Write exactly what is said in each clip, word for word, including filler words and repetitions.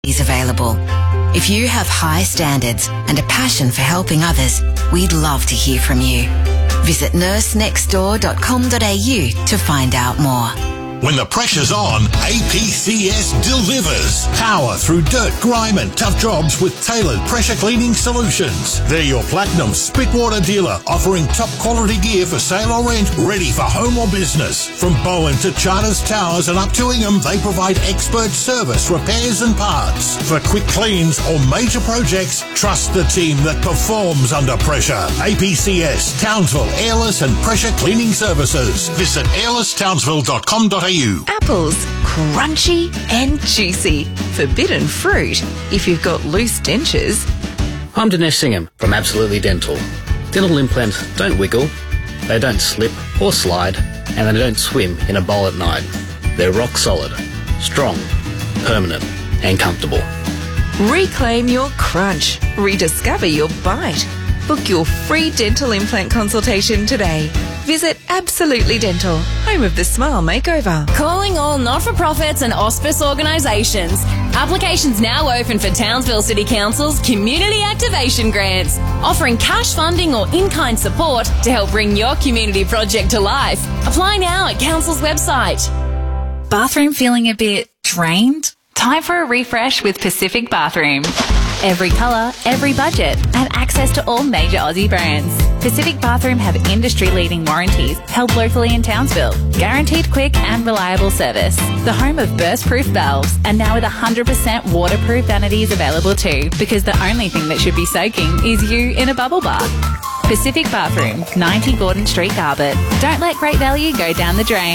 is available. If you have high standards and a passion for helping others, we'd love to hear from you. Visit nurse next door dot com dot a u to find out more. When the pressure's on, A P C S delivers. Power through dirt, grime and tough jobs with tailored pressure cleaning solutions. They're your Platinum Spitwater dealer, offering top quality gear for sale or rent, ready for home or business. From Bowen to Charters Towers and up to Ingham, they provide expert service, repairs and parts. For quick cleans or major projects, trust the team that performs under pressure. A P C S, Townsville, Airless and Pressure Cleaning Services. Visit airless townsville dot com dot a u. Apples, crunchy and juicy. Forbidden fruit if you've got loose dentures. I'm Dinesh Singham from Absolutely Dental. Dental implants don't wiggle, they don't slip or slide, and they don't swim in a bowl at night. They're rock solid, strong, permanent and comfortable. Reclaim your crunch. Rediscover your bite. Book your free dental implant consultation today. Visit Absolutely Dental, home of the Smile Makeover. Calling all not-for-profits and auspice organisations. Applications now open for Townsville City Council's Community Activation Grants, offering cash funding or in-kind support to help bring your community project to life. Apply now at Council's website. Bathroom feeling a bit drained? Time for a refresh with Pacific Bathroom. Every colour, every budget, and access to all major Aussie brands. Pacific Bathroom have industry-leading warranties held locally in Townsville. Guaranteed quick and reliable service. The home of burst-proof valves, and now with one hundred percent waterproof vanities available too, because the only thing that should be soaking is you in a bubble bath. Pacific Bathroom, ninety Gordon Street, Garbutt. Don't let great value go down the drain.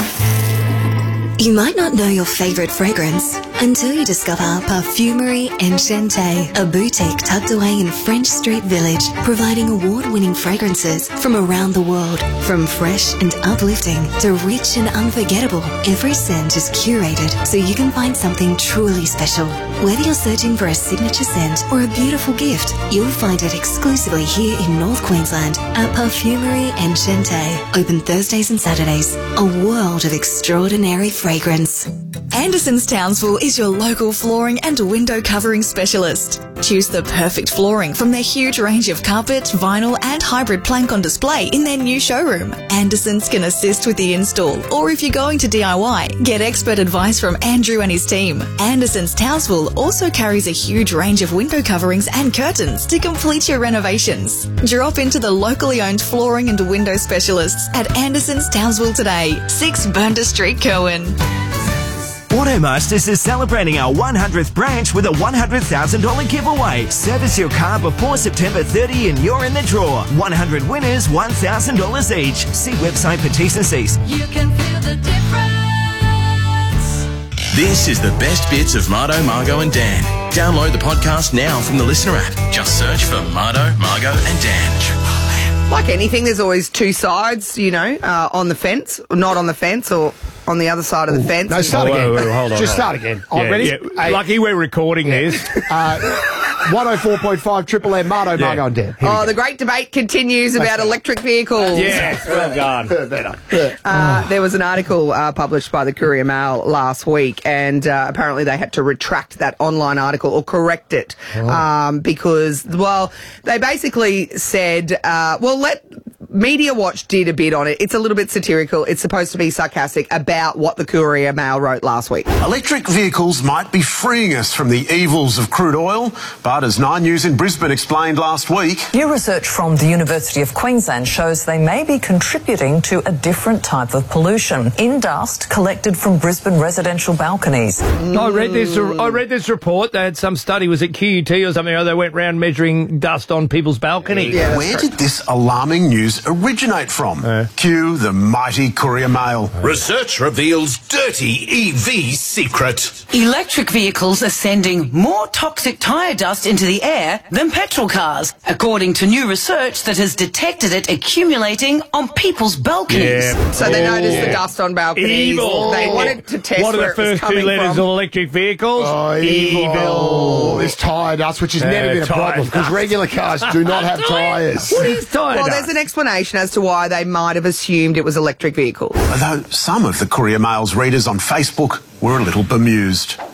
You might not know your favourite fragrance until you discover Parfumerie Enchanté, a boutique tucked away in French Street Village, providing award-winning fragrances from around the world. From fresh and uplifting to rich and unforgettable, every scent is curated so you can find something truly special. Whether you're searching for a signature scent or a beautiful gift, you'll find it exclusively here in North Queensland at Parfumerie Enchanté. Open Thursdays and Saturdays. A world of extraordinary fragrance. Anderson's Townsville is your local flooring and window covering specialist. Choose the perfect flooring from their huge range of carpet, vinyl and hybrid plank on display in their new showroom. Anderson's can assist with the install, or if you're going to D I Y, get expert advice from Andrew and his team. Anderson's Townsville also carries a huge range of window coverings and curtains to complete your renovations. Drop into the locally owned flooring and window specialists at Anderson's Townsville today, six Burnda Street, Cohen. Automasters is celebrating our one hundredth branch with a one hundred thousand dollars giveaway. Service your car before September thirtieth and you're in the draw. one hundred winners, one thousand dollars each. See website for T's and C's. You can feel the difference. This is the best bits of Mardo, Margo and Dan. Download the podcast now from the Listener app. Just search for Mardo, Margo and Dan. Like anything, there's always two sides, you know, uh, on the fence, or not on the fence, or on the other side of the fence. No, start oh, again. Wait, wait, hold on. Just start again. Yeah, I'm ready. Yeah. Hey. Lucky we're recording Yeah. this. Uh, one oh four point five Triple M, Mardo, Yeah. Margo and Dan. Oh, the great debate continues about electric vehicles. Yes, well done. Uh, there was an article uh, published by the Courier Mail last week, and uh, apparently they had to retract that online article or correct it Oh. um, because, well, they basically said, uh, well, let Media Watch did a bit on it. It's a little bit satirical. It's supposed to be sarcastic about what the Courier Mail wrote last week. Electric vehicles might be freeing us from the evils of crude oil, but as Nine News in Brisbane explained last week... New research from the University of Queensland shows they may be contributing to a different type of pollution in dust collected from Brisbane residential balconies. Mm. I read this. I read this report. They had some study. Was it Q U T or something? Or they went round measuring dust on people's balconies. Yeah, Where did this alarming news originate from? Uh. Cue the mighty Courier Mail. Uh. Research reveals dirty E V secret. Electric vehicles are sending more toxic tyre dust into the air than petrol cars, according to new research that has detected it accumulating on people's balconies. Yeah. So they oh, noticed yeah. the dust on balconies. Evil. They wanted to test what are where the it was first two coming letters from. of electric vehicles? Oh, evil. evil. There's tyre dust, which has Uh, never been a problem because regular cars do not have tyres. What is tyre Well, dust? there's an explanation as to why they might have assumed it was electric vehicles. Although some of the Courier Mail's readers on Facebook were a little bemused.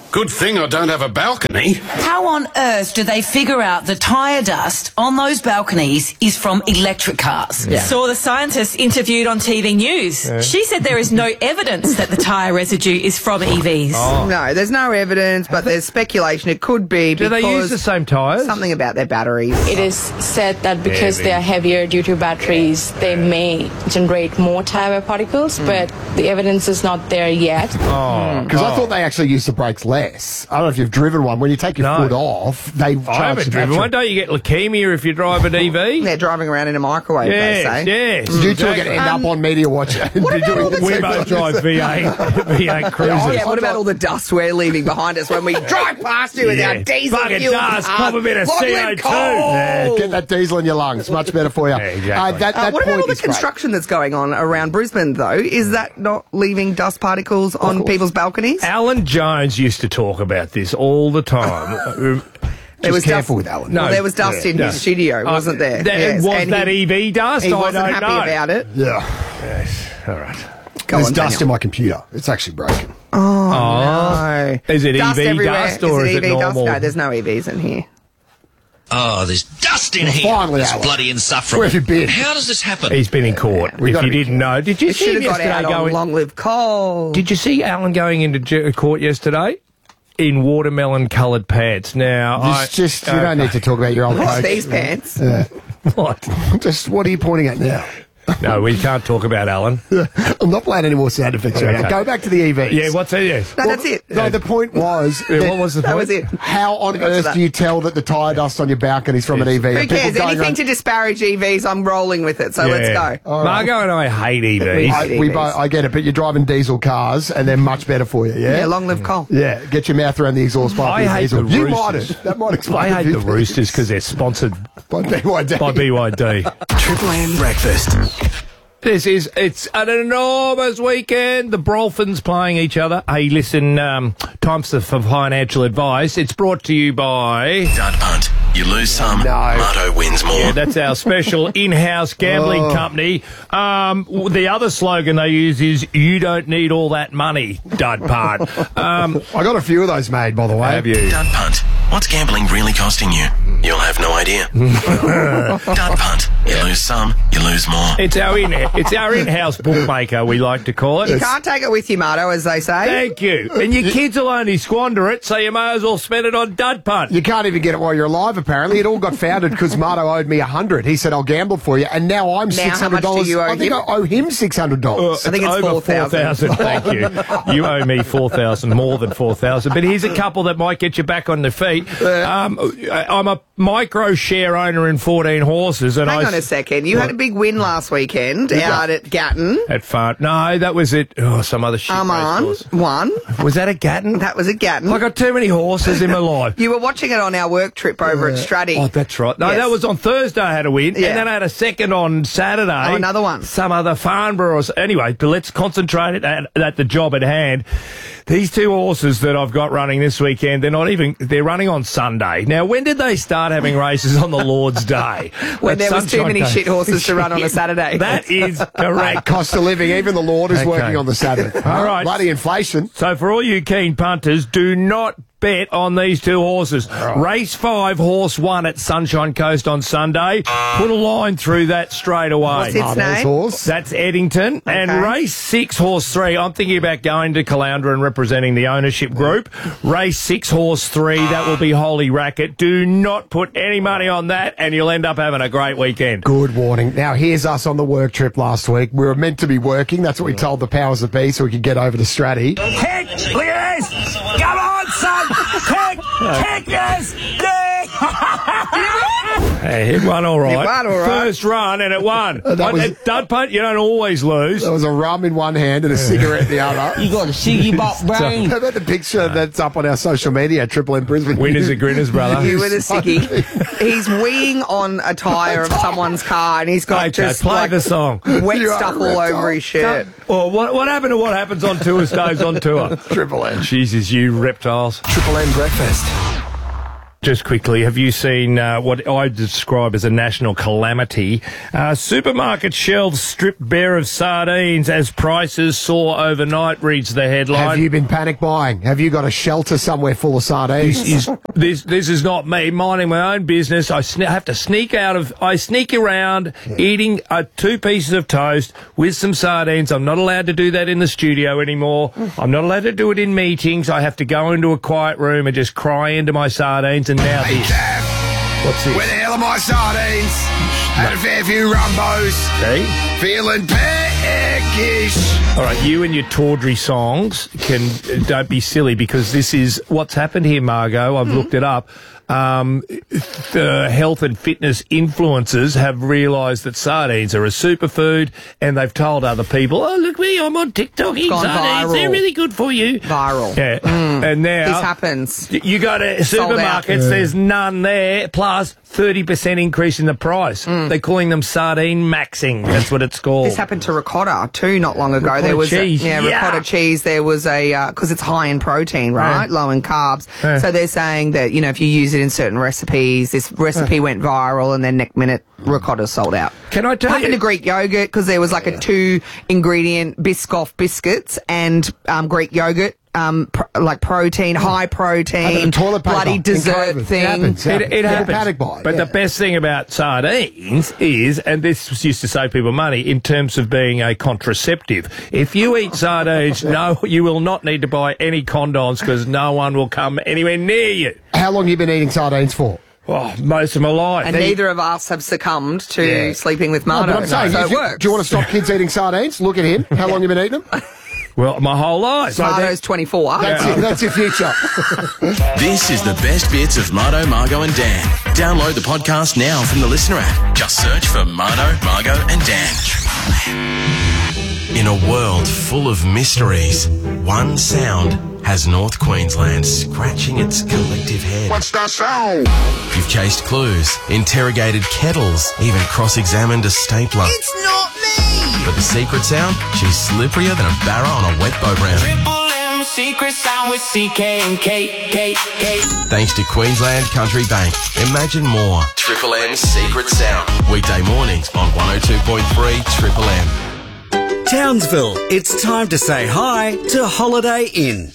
Good thing I don't have a balcony. How on earth do they figure out the tyre dust on those balconies is from electric cars? Yeah. Saw the scientist interviewed on T V News. Yeah. She said there is no evidence that the tyre residue is from E Vs. Oh. No, there's no evidence, but there's speculation. It could be Do because they use the same tyres? Something about their batteries. It is said that because Heavy. they are heavier due to batteries, they may generate more tyre wear particles, Mm. but the evidence is not there yet. Oh, Because I thought they actually used the brakes less. I don't know if you've driven one. When you take your No. foot off, they charge I haven't the driven battery. one. Don't you get leukemia if you drive an E V? They're driving around in a microwave, Yes, they say. yes. You two are exactly. going to end up on Media Watch. What about all the We both drive V eight, V eight cruisers. Oh, yeah, what about all the dust we're leaving behind us when we drive past you with Yeah. our diesel Fucking fuel dust, cars? pop a bit of Long C O live two. coal! Yeah, get that diesel in your lungs. Much better for you. Yeah, exactly. Uh, that, Uh, that what about point all the is great. construction that's going on around Brisbane, though? Is that not leaving dust particles on people's balconies? Alan Jones used to talk about this all the time. There was careful dust, with Alan. No, there was dust yeah, in no. his studio, Uh, wasn't there? that- Yes, was and that he- E V dust? He I wasn't don't happy know. about it. Yeah. Yes. All right. Go There's on, dust Daniel. in my computer. It's actually broken. Oh, no. Is it dust E V everywhere. dust or is E it V dust? normal? No, there's no E Vs in here. Oh, there's dust in Well, here. finally, It's Alan. bloody insufferable. Where have you been? How does this happen? He's been in court. we if gotta you be didn't know, did you You see should him have got yesterday out on going? Long Live Coal. Did you see Alan going into ju- court yesterday in watermelon-coloured pants? Now, I, Just, just you don't need to talk about your old What's coach. these pants? Yeah. What? Just what are you pointing at now? No, we can't talk about Alan. I'm not playing any more sound effects right now. Okay. Go back to the E Vs. Yeah, what's that? Yes. No, that's it. No, the point was. Yeah, that- what was the That point? was it. How on got to earth that. do you tell that the tyre dust on your balcony is from an E V? Who Are people cares? going Anything around- to disparage E Vs, I'm rolling with it. So let's Yeah. go. All right. Margot and I hate E Vs. I, we E Vs. both, I get it, but you're driving diesel cars and they're much better for you, yeah? Yeah, Long Live Coal. Yeah, get your mouth around the exhaust pipe. I with hate diesel. the You Roosters. might have. That might explain I a hate few the things. Roosters because they're sponsored By B Y D. by B Y D. Triple M Breakfast. This is, it's an enormous weekend. The Brolphins playing each other. Hey, listen, um, time for financial advice. It's brought to you by... Dud punt. You lose some. No. Marto wins more. Yeah, that's our special in-house gambling Oh. company. Um, w- the other slogan they use is, you don't need all that money, dud punt. Um, I got a few of those made, by the way. have you? Dud punt. What's gambling really costing you? You'll have no idea. Dud punt. You lose some, you lose more. It's our in, it's our in-house bookmaker, we like to call it. You can't take it with you, Marto, as they say. Thank you. And your kids will only squander it, so you may as well spend it on dud punt. You can't even get it while you're alive, apparently. It all got founded because Marto owed me a hundred. He said, I'll gamble for you. And now I'm Now, six how hundred much dollars. do you owe I think him? I owe him six hundred dollars. I think it's over four thousand. Thank you. You owe me four thousand, more than four thousand. But here's a couple that might get you back on the feet. Um, I'm a micro share owner in fourteen horses, and Hang I on a second. You had a big win last weekend out at Gatton. at far. No, that was it. Oh, some other shit. Armand race course. won. Was that a Gatton? That was a Gatton. I got too many horses in my life. You were watching it on our work trip over at Stratty. Oh, that's right. No, Yes. that was on Thursday. I had a win, Yeah. and then I had a second on Saturday. Oh, another one. Some other Farnborough. Or, s- anyway, but let's concentrate at, at the job at hand. These two horses that I've got running this weekend, they're not even. They're running on Sunday. Now, when did they start having races on the Lord's Day? When That's there was too Sunshine many Day. shit horses to run on a Saturday. That is correct. Cost of living. Even the Lord is Okay. working on the Sabbath. All right. Bloody inflation. So for all you keen punters, do not bet on these two horses. Race five, horse one at Sunshine Coast on Sunday. Put a line through that straight away. What's its name? Horse. That's Eddington. And Okay. race six, horse three, I'm thinking about going to Caloundra and representing the ownership group. Race six, horse three, that will be Holy Racket. Do not put any money on that and you'll end up having a great weekend. Good warning. Now, here's us on the work trip last week. We were meant to be working. That's what we told the powers that be so we could get over to Stratty. Kick! Look at this! Come on, son! Kick! Kick this! Hey, hit one all right. Hit one all right. First run and it won. Uh, that What- was- at dud punt, you don't always lose. There was a rum in one hand and a cigarette in the other. You got a ciggy bop brain. How about the picture that's up on our social media, Triple M Brisbane? Winners are grinners, brother. You with a sickie. He's weeing on a tyre of someone's car and he's got Okay, just play like the song. wet You are stuff a all reptile. over his shirt. Well, what, what happened to what happens on tour stays on tour? Triple M. Jesus, you reptiles. Triple M Breakfast. Just quickly, have you seen uh, what I describe as a national calamity? Uh, supermarket shelves stripped bare of sardines as prices soar overnight, reads the headline. Have you been panic buying? Have you got a shelter somewhere full of sardines? This is, this, this is not me minding my own business. I sne- have to sneak out of, I sneak around yeah. eating uh, two pieces of toast with some sardines. I'm not allowed to do that in the studio anymore. I'm not allowed to do it in meetings. I have to go into a quiet room and just cry into my sardines. And now hey, this. Cav, what's this? Where the hell are my sardines? Had a fair few rumbos. See? Feeling peckish. All right, you and your tawdry songs can don't be silly, because this is what's happened here, Margot. I've mm. looked it up. Um, the health and fitness influencers have realised that sardines are a superfood, and they've told other people, "Oh, look me, I'm on TikTok eating sardines. Viral. They're really good for you." Viral. Yeah. Mm. And now this happens. You go to supermarkets. Yeah. There's none there. Plus thirty percent increase in the price. Mm. They're calling them sardine maxing. That's what it's called. This happened to ricotta too, not long ago. Ricotta there was cheese. A, yeah, yeah, ricotta cheese. There was a because uh, it's high in protein, right? Yeah. Low in carbs. Yeah. So they're saying that, you know, if you use it in certain recipes, this recipe yeah. went viral, and then next minute ricotta sold out. Can I tell happened you? to Greek yogurt, because there was like a two ingredient Biscoff biscuits and um, Greek yogurt. Um, pr- like protein, high protein, toilet paper, bloody dessert thing. It happens. It, it yeah, happens. Panic buy. But yeah. the best thing about sardines is, and this used to save people money in terms of being a contraceptive. If you eat sardines, no, you will not need to buy any condoms, because no one will come anywhere near you. How long have you been eating sardines for? Oh, most of my life. And neither of us have succumbed to yeah. sleeping with Mardo. No, but I'm saying, so it you, works. Do you want to stop kids eating sardines? Look at him. How long have you been eating them? Well, my whole life. So Mardo's twenty-four. That's yeah. it. That's your future. This is the best bits of Mardo, Margo and Dan. Download the podcast now from the Listener app. Just search for Mardo, Margo and Dan. In a world full of mysteries, one sound has North Queensland scratching its collective head. What's that sound? You've chased clues, interrogated kettles, even cross-examined a stapler. It's not me! But the secret sound? She's slipperier than a barra on a wet boat round. Triple M secret sound with C K and K, K, K. Thanks to Queensland Country Bank. Imagine more. Triple M's secret sound. Weekday mornings on one oh two point three Triple M. Townsville, it's time to say hi to Holiday Inn.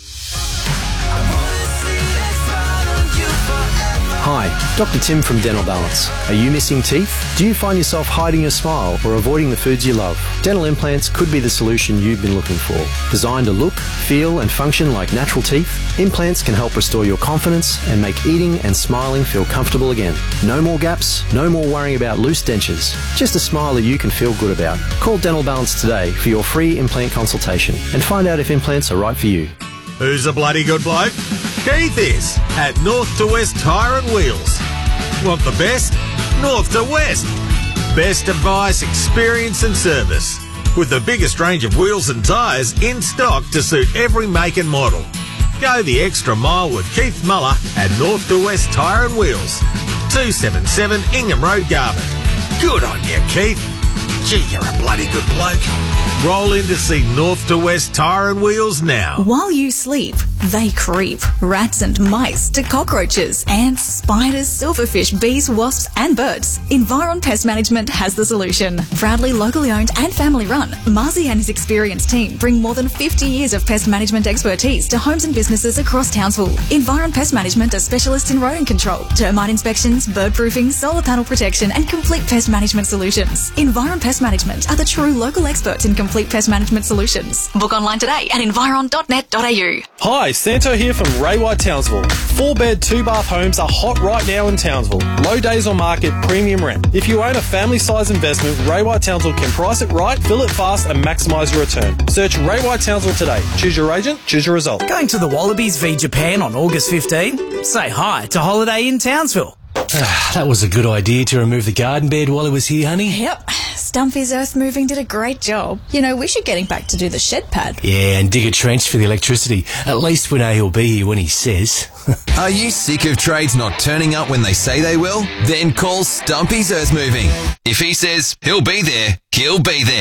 Hi, Doctor Tim from Dental Balance. Are you missing teeth? Do you find yourself hiding your smile or avoiding the foods you love? Dental implants could be the solution you've been looking for. Designed to look, feel and function like natural teeth, implants can help restore your confidence and make eating and smiling feel comfortable again. No more gaps, no more worrying about loose dentures. Just a smile that you can feel good about. Call Dental Balance today for your free implant consultation and find out if implants are right for you. Who's a bloody good bloke? Keith is at North to West Tyre and Wheels. Want the best? North to West. Best advice, experience and service. With the biggest range of wheels and tyres in stock to suit every make and model. Go the extra mile with Keith Muller at North to West Tyre and Wheels. two seventy-seven Ingham Road, Garvin. Good on you, Keith. Gee, you're a bloody good bloke. Roll in to see North to West Tyre and Wheels now. While you sleep, they creep. Rats and mice to cockroaches, ants, spiders, silverfish, bees, wasps and birds. Environ Pest Management has the solution. Proudly locally owned and family run, Marzi and his experienced team bring more than fifty years of pest management expertise to homes and businesses across Townsville. Environ Pest Management are specialists in rodent control, termite inspections, bird proofing, solar panel protection and complete pest management solutions. Environ Pest Management are the true local experts in complete pest management solutions. Book online today at environ dot net dot a u. Hi, Santo here from Ray White Townsville. Four bed, two bath homes are hot right now in Townsville. Low days on market, premium rent. If you own a family size investment, Ray White Townsville can price it right, fill it fast and maximise your return. Search Ray White Townsville today. Choose your agent, choose your result. Going to the Wallabies v Japan on August fifteenth? Say hi to Holiday Inn Townsville. That was a good idea to remove the garden bed while it was here, honey. Yep. Stumpy's earth moving did a great job. You know, we should get him back to do the shed pad. Yeah, and dig a trench for the electricity. At least we know he'll be here when he says. Are you sick of trades not turning up when they say they will? Then call Stumpy's Earth Moving. If he says he'll be there, he'll be there.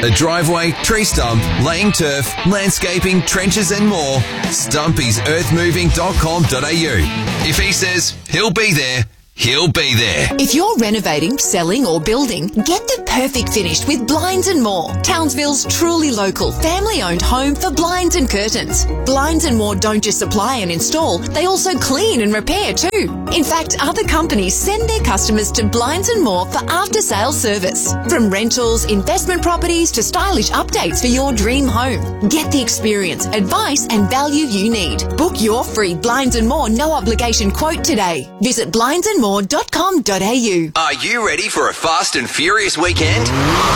A driveway, tree stump, laying turf, landscaping, trenches and more. stumpy's earth moving dot com dot a u. If he says he'll be there, he'll be there. If you're renovating, selling or building, get the perfect finish with Blinds and More. Townsville's truly local, family-owned home for blinds and curtains. Blinds and More don't just supply and install, they also clean and repair too. In fact, other companies send their customers to Blinds and More for after-sales service. From rentals, investment properties to stylish updates for your dream home. Get the experience, advice and value you need. Book your free Blinds and More no-obligation quote today. Visit blinds and more dot com dot a u. Are you ready for a fast and furious weekend?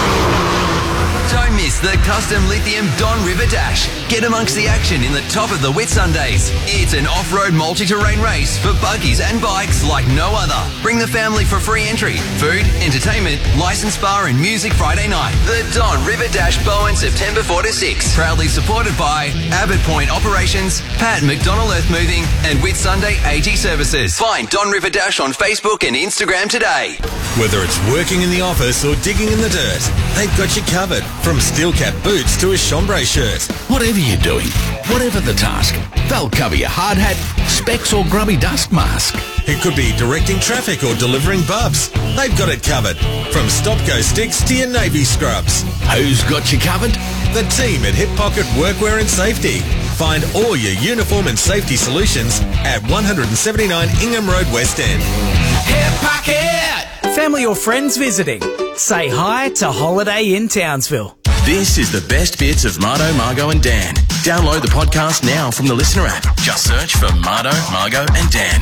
Don't miss the custom lithium Don River Dash. Get amongst the action in the top of the Whitsundays. It's an off-road multi-terrain race for buggies and bikes like no other. Bring the family for free entry, food, entertainment, licensed bar and music Friday night. The Don River Dash Bowen, September fourth to sixth. Proudly supported by Abbott Point Operations, Pat McDonald Earth Moving and Whitsunday A G Services. Find Don River Dash on Facebook and Instagram today. Whether it's working in the office or digging in the dirt, they've got you covered. From steel cap boots to a chambray shirt. Whatever you're doing, whatever the task, they'll cover your hard hat, specs or grubby dust mask. It could be directing traffic or delivering bubs. They've got it covered. From stop-go sticks to your navy scrubs. Who's got you covered? The team at Hip Pocket Workwear and Safety. Find all your uniform and safety solutions at one seventy-nine Ingham Road, West End. Hip Pocket! Family or friends visiting? Say hi to Holiday Inn Townsville. This is the best bits of Mardo, Margo and Dan. Download the podcast now from the Listener app. Just search for Mardo, Margo and Dan.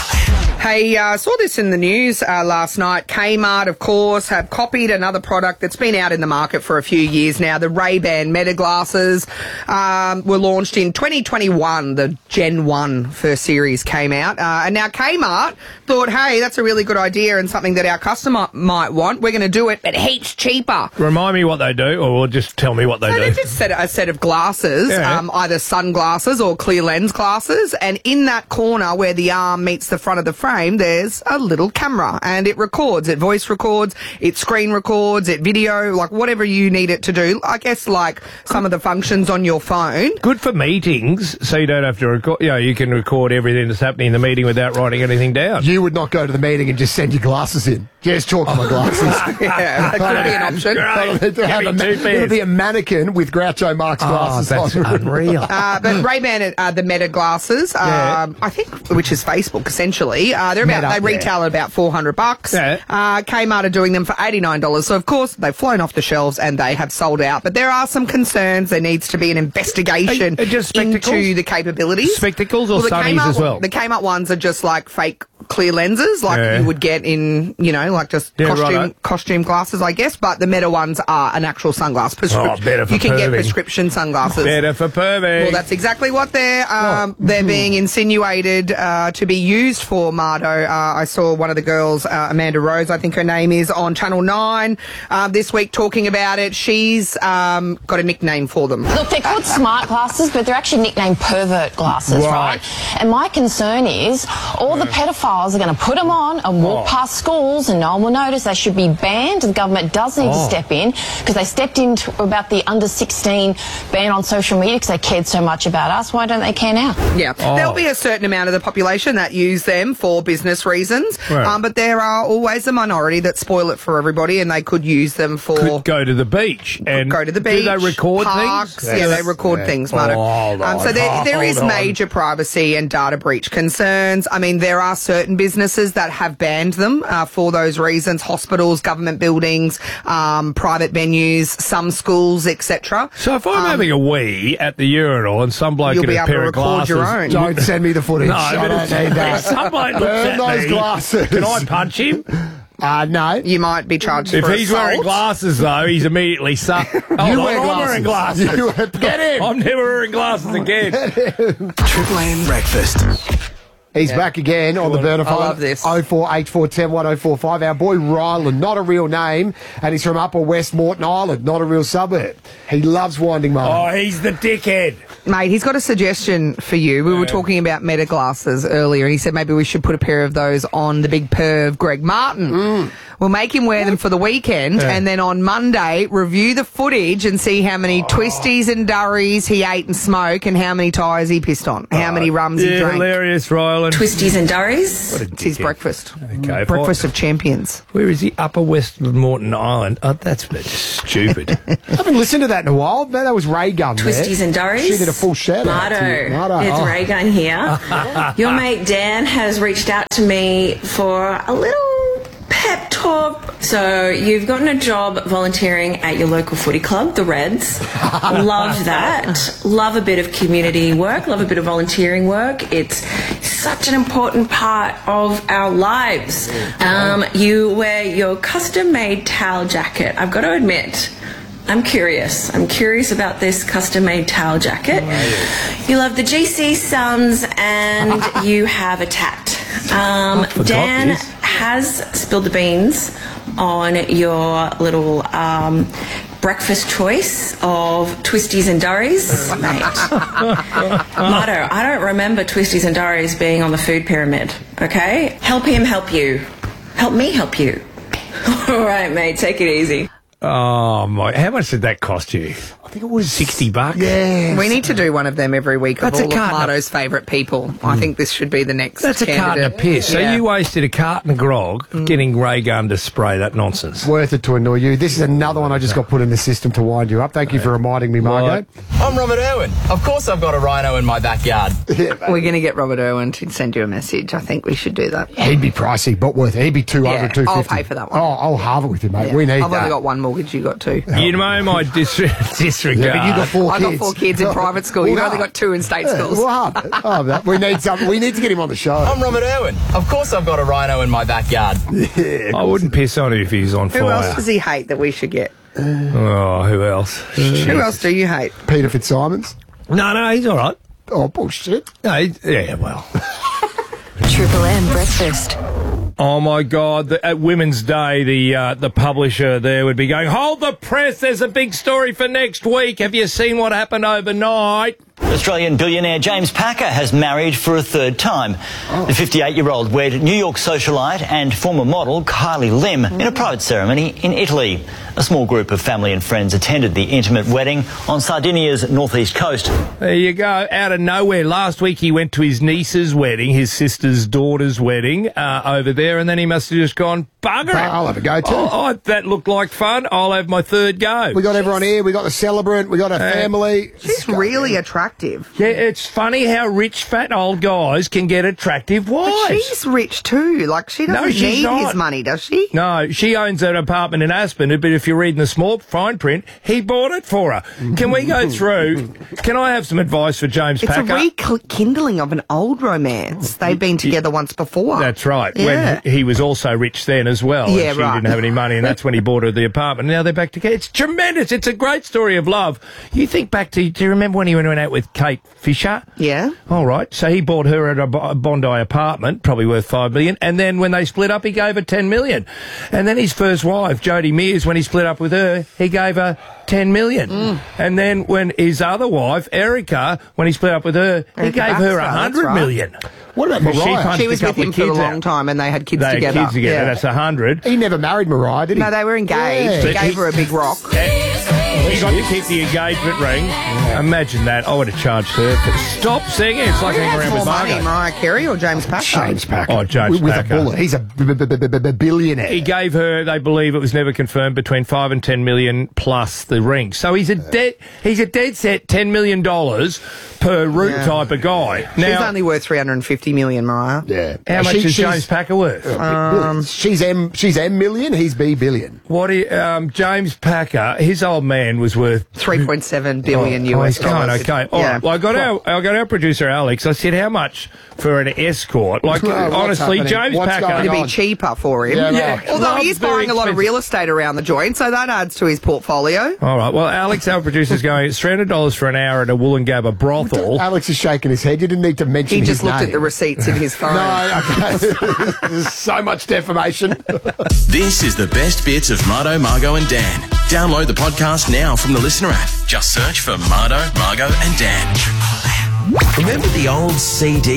Hey, I uh, saw this in the news uh, last night. Kmart, of course, have copied another product that's been out in the market for a few years now. The Ray-Ban Meta glasses um, were launched in twenty twenty-one. The Gen one first series came out. Uh, and now Kmart thought, hey, that's a really good idea and something that our customer might want. We're going to do it, but heaps cheaper. Remind me what they do, or just tell me what they so do. They just set a set of glasses, Yeah. um, either sunglasses or clear lens glasses, and in that corner where the arm meets the front of the frame, there's a little camera, and it records. It voice records, it screen records, it video, like whatever you need it to do. I guess like some of the functions on your phone. Good for meetings, so you don't have to record. You know, you can record everything that's happening in the meeting without writing anything down. You would not go to the meeting and just send your glasses in. Just chalk my glasses. Yeah, that could be an option. It'll, have a, ma- it'll be a mannequin with Groucho Marx glasses. Oh, that's on. unreal. Uh, but Ray-Ban, uh, the Meta glasses, Yeah. um, I think, which is Facebook essentially, uh, they're about, Meta, they retail yeah. at about four hundred bucks. Yeah. Uh, Kmart are doing them for eighty-nine dollars. So of course they've flown off the shelves and they have sold out. But there are some concerns. There needs to be an investigation Are- are just spectacles? into the capabilities. Spectacles or the sunnies Kmart, as well? The Kmart ones are just like fake clear lenses, like Yeah. you would get in, you know, like just Yeah, costume righto. costume glasses, I guess. But the Meta ones are an actual sunglass. Prescrip- Oh, better for you can get perving. prescription sunglasses. Better for perving. Well, that's exactly what they're um, they're being insinuated uh, to be used for, Mardo. Uh, I saw one of the girls, uh, Amanda Rose, I think her name is, on Channel nine uh, this week talking about it. She's um, got a nickname for them. Look, they're called smart glasses, but they're actually nicknamed pervert glasses, Right. right? And my concern is all the pedophiles are going to put them on and walk Oh. past schools and no one will notice. They should be banned. The government does need Oh. to step in because they stepped in to, about the under sixteen ban on social media because they cared so much about us. Why don't they care now? Yeah, Oh. there'll be a certain amount of the population that use them for business reasons, Right. um, but there are always a minority that spoil it for everybody, and they could use them for Could go to the beach and go to the beach. Do they record parks, things? Yeah, they record Yeah. things, Marto. Oh, hold um, so on, there, there is hold on. major privacy and data breach concerns. I mean, there are certain businesses that have banned them uh, for those reasons: hospitals, government buildings, um, private venues, some schools, et cetera. So if I'm having a wee at the urinal and some bloke You'll in be a able to pair of record glasses, your own. Don't send me the footage. No, I but don't if, need that. if some bloke looks Burn at those me, glasses. can I punch him? Uh, no. You might be charged If for he's assault. wearing glasses, though, he's immediately sucked. Oh, You no, wear I'm glasses. wearing glasses. You wear- Get in. I'm never wearing glasses again. Triple M Breakfast. He's Yeah. back again on the burner I phone. love this. oh four eight four one oh one oh four five. Our boy Ryland, not a real name, and he's from Upper West Moreton Island, not a real suburb. He loves winding Martin. Oh, he's the dickhead. Mate, he's got a suggestion for you. We were talking about meta glasses earlier, and he said maybe we should put a pair of those on the big perv Greg Martin. We'll make him wear them for the weekend, Yeah. and then on Monday, review the footage and see how many twisties and durries he ate and smoked and how many tyres he pissed on, how many rums he Yeah, drank. hilarious, Ryland. Twisties and durries? What a It's his dickhead. breakfast. Okay, if Breakfast of champions. Where is he? Upper West Moreton Island. Oh, that's a bit stupid. I haven't listened to that in a while. Man, that was Ray Gun there. Twisties and durries. She did a full shout out. Marto, Marto. it's Oh. Ray Gun here. Your mate Dan has reached out to me for a little pep talk. So you've gotten a job volunteering at your local footy club, the Reds. Love that. Love a bit of community work. Love a bit of volunteering work. It's such an important part of our lives. Um, you wear your custom-made towel jacket. I've got to admit, I'm curious. I'm curious about this custom-made towel jacket. You love the G C Suns and you have a tat. Um, forgot Dan this. has spilled the beans on your little um, breakfast choice of twisties and durries, mate. Marto, I don't remember twisties and durries being on the food pyramid, okay? Help him help you. Help me help you. All right, mate, take it easy. Oh, my. How much did that cost you? I think it was sixty bucks. Yeah. We need to do one of them every week That's a of all of carton of- Marto's favourite people. I think this should be the next That's a carton of candidate. piss. So Yeah. you wasted a carton of grog getting Ray Gun to spray that nonsense. Worth it to annoy you. This is another one I just got put in the system to wind you up. Thank you for reminding me, Margot. I'm Robert Irwin. Of course I've got a rhino in my backyard. We're going to get Robert Irwin to send you a message. I think we should do that. He'd be pricey, but worth it. He'd be two hundred, Yeah, two fifty. I'll pay for that one. Oh, I'll halve it with you, mate. Yeah. We need I've that. only got one mortgage, you got two. You know my dis- disregard. Yeah, but you got four I kids. got four kids in private school. You've Well, only got two in state yeah, schools. well, oh, that- we need some. We need to get him on the show. I'm Robert Irwin. Of course I've got a rhino in my backyard. I wouldn't piss on him if he's on Who fire. else does he hate that we should get? Oh, who else? Who else do you hate? Peter Fitzsimons. No, no, he's all right. Oh, bullshit. No, he's, yeah, well. Triple M breakfast. Oh my God! The, at Women's Day, the uh, the publisher there would be going, "Hold the press! There's a big story for next week. Have you seen what happened overnight?" Australian billionaire James Packer has married for a third time. The fifty-eight-year-old wed New York socialite and former model Kylie Lim in a private ceremony in Italy. A small group of family and friends attended the intimate wedding on Sardinia's northeast coast. There you go. Out of nowhere. Last week he went to his niece's wedding, his sister's daughter's wedding uh, over there, and then he must have just gone, bugger it. I'll have a go too. Oh, oh, that looked like fun. I'll have my third go. We got everyone here. We got the celebrant. We got our Uh, family. She's really attractive. Yeah, it's funny how rich, fat old guys can get attractive wives. But she's rich too. Like, she doesn't No, she's need not. his money, does she? No, she owns an apartment in Aspen, but if you're reading the small fine print, he bought it for her. Can we go through? Can I have some advice for James It's Packer? a rekindling of an old romance. They've been together once before. That's right. Yeah. When he, he was also rich then as well. Yeah, and she right. didn't have any money, and that's when he bought her the apartment. Now they're back together. It's tremendous. It's a great story of love. You think back to, do you remember when he went out with Kate Fisher? Yeah. All right. So he bought her at a Bo- Bondi apartment, probably worth five million. And then when they split up, he gave her ten million. And then his first wife, Jodie Mears, when he split up with her, he gave her ten million. Mm. And then when his other wife, Erica, when he split up with her, he Erica gave her Baxter, a that's hundred right. million. What about She Mariah? punched She a was with couple him of for a kids long out. time and they had kids They had together. kids together. Yeah. That's a hundred. He never married Mariah, did he? No, they were engaged. Yeah. He But gave he- her a big rock. He got to keep the engagement ring. Imagine that. I would have charged her. For, stop singing. It's like Who hanging has around more with money, Margot. Mariah Carey or James Packer? James Packer. Oh, James with, with Packer. a bullet. He's a b- b- b- b- b- billionaire. He gave her, they believe it was never confirmed, between five and ten million plus the ring. So he's a dead, he's a dead set ten million dollars per route Yeah. type of guy. She's Now, only worth three hundred fifty million, Mariah. Yeah. how much She- is she's- James Packer worth? Um, she's M. She's M million. He's B billion. What? He, um, James Packer, his old man was worth three point seven billion Oh, U S he's going dollars. okay. All Yeah. right. Well, I got our I got our producer Alex. I said, how much for an escort? Like, Oh, what's honestly, happening? James What's Packer. going It'd be on? cheaper for him. Yeah, Yeah. right. Although Love's he is very buying a lot of expensive. real estate around the joint, so that adds to his portfolio. All right. Well, Alex, our producer's going, it's three hundred dollars for an hour at a Wollongabba brothel. all. Alex is shaking his head. You didn't need to mention He his just looked name. at the receipts in his phone. No, okay. There's so much defamation. This is the best bits of Mardo, Margo and Dan. Download the podcast now from the Listener app. Just search for Mardo, Margo and Dan. Remember the old C D